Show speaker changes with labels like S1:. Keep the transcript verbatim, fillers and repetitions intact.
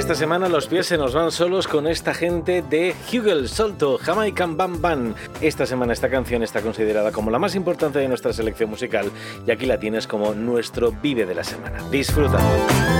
S1: Esta semana los pies se nos van solos con esta gente de Hugel, Solto, Jamaican Bam Bam. Esta semana esta canción está considerada como la más importante de nuestra selección musical y aquí la tienes como nuestro Vive de la semana. Disfruta.